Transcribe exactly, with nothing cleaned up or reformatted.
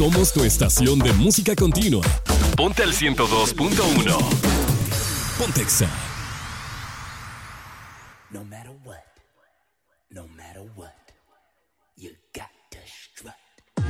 Somos tu estación de música continua. Ponte al ciento dos punto uno. Pontexa. No matter what, no matter what, you